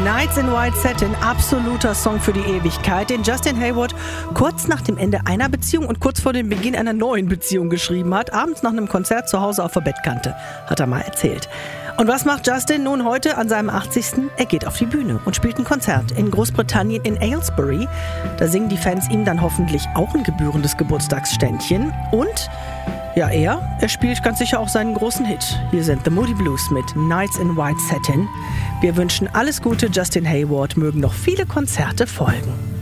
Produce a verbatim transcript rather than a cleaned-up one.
Nights in White Satin, absoluter Song für die Ewigkeit, den Justin Hayward kurz nach dem Ende einer Beziehung und kurz vor dem Beginn einer neuen Beziehung geschrieben hat, abends nach einem Konzert zu Hause auf der Bettkante, hat er mal erzählt. Und was macht Justin nun heute an seinem achtzigsten? Er geht auf die Bühne und spielt ein Konzert in Großbritannien in Aylesbury. Da singen die Fans ihm dann hoffentlich auch ein gebührendes Geburtstagsständchen. Und ja, er, er spielt ganz sicher auch seinen großen Hit. Hier sind The Moody Blues mit Nights in White Satin. Wir wünschen alles Gute, Justin Hayward, mögen noch viele Konzerte folgen.